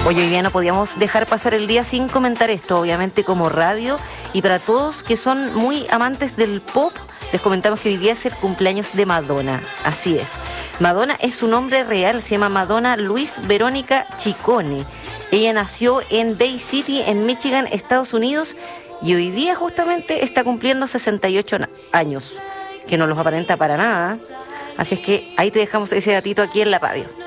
Hoy día no podíamos dejar pasar el día sin comentar esto, obviamente como radio, y para todos que son muy amantes del pop, les comentamos que hoy día es el cumpleaños de Madonna, así es. Madonna es su nombre real, se llama Madonna Luis Verónica Ciccone. Ella nació en Bay City, en Michigan, Estados Unidos, y hoy día justamente está cumpliendo 68 años, que no los aparenta para nada. Así es que ahí te dejamos ese datito aquí en la radio.